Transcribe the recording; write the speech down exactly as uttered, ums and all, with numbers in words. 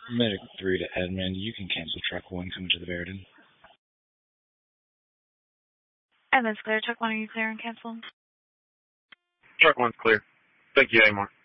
Medic three to Edmund, you can cancel truck one coming to the Veridan. Edmund's clear. Truck one, are you clear and cancel? Truck one's clear. Thank you, Amor.